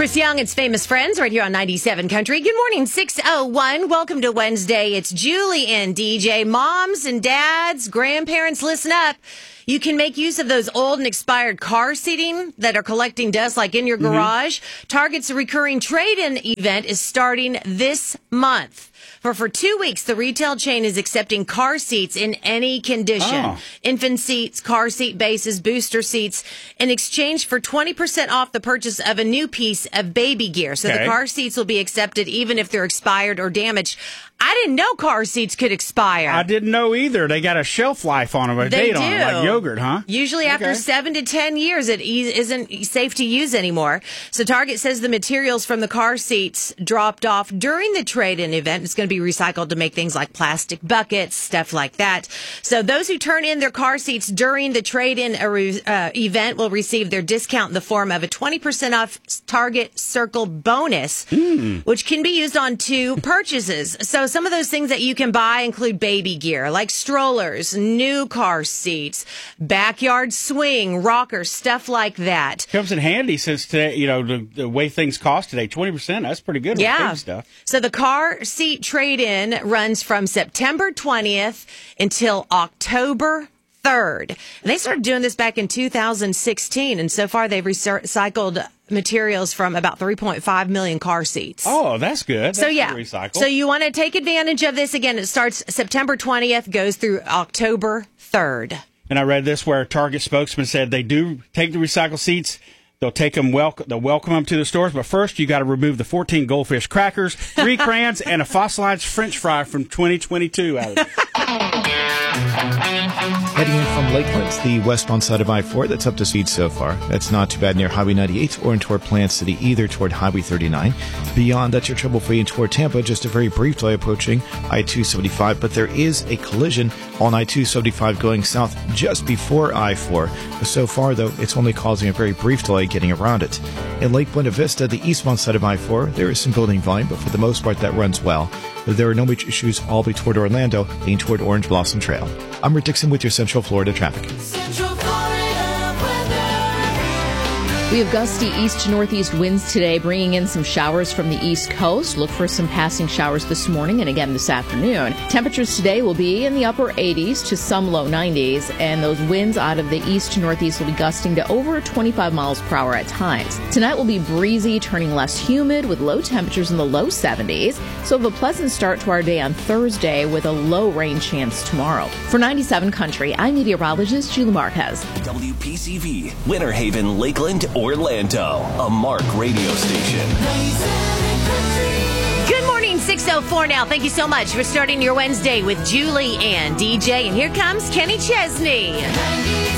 Chris Young, it's Famous Friends right here on 97 Country. Good morning, 6:01. Welcome to Wednesday. It's Julie and DJ. Moms and dads, grandparents, listen up. You can make use of those old and expired car seating that are collecting dust like in your garage. Target's recurring trade-in event is starting this month. For 2 weeks, the retail chain is accepting car seats in any condition. Infant seats, car seat bases, booster seats, in exchange for 20% off the purchase of a new piece of baby gear. So the car seats will be accepted even if they're expired or damaged. I didn't know car seats could expire. I didn't know either. They got a shelf life on them, a date on them, like yogurt, huh? Usually after 7 to 10 years, it isn't safe to use anymore. So Target says the materials from the car seats dropped off during the trade-in event. It's going to be recycled to make things like plastic buckets, stuff like that. So those who turn in their car seats during the trade-in event will receive their discount in the form of a 20% off Target Circle bonus, which can be used on 2 purchases. So some of those things that you can buy include baby gear, like strollers, new car seats, backyard swing, rockers, stuff like that. Comes in handy since today, the way things cost today, 20%. That's pretty good. Yeah. Big stuff. So the car seat trade-in runs from September 20th until October 3rd. And they started doing this back in 2016, and so far they've recycled materials from about 3.5 million car seats. Oh, that's good. That's recycled. So you want to take advantage of this. Again, it starts September 20th, goes through October 3rd. And I read this where a Target spokesman said they do take the recycled seats. They'll take them. They'll welcome them to the stores, but first you got to remove the 14 goldfish crackers, 3 crayons, and a fossilized French fry from 2022 out of it. Heading in from Lakeland, the westbound side of I-4, that's up to speed so far. That's not too bad near Highway 98 or in toward Plant City, either toward Highway 39. Beyond, that's your trouble-free in toward Tampa, just a very brief delay approaching I-275, but there is a collision on I-275 going south just before I-4. So far, though, it's only causing a very brief delay getting around it. In Lake Buena Vista, the eastbound side of I-4, there is some building volume, but for the most part, that runs well. There are no major issues all the way toward Orlando, leading toward Orange Blossom Trail. I'm Rick Dixon with your Central Florida traffic. We have gusty east to northeast winds today, bringing in some showers from the east coast. Look for some passing showers this morning and again this afternoon. Temperatures today will be in the upper 80s to some low 90s, and those winds out of the east to northeast will be gusting to over 25 miles per hour at times. Tonight will be breezy, turning less humid with low temperatures in the low 70s. So have a pleasant start to our day on Thursday with a low rain chance tomorrow. For 97 Country, I'm meteorologist Julie Marquez. WPCV, Winter Haven, Lakeland, Orlando, a Mark radio station. Good morning, 6:04 now. Thank you so much for starting your Wednesday with Julie and DJ. And here comes Kenny Chesney.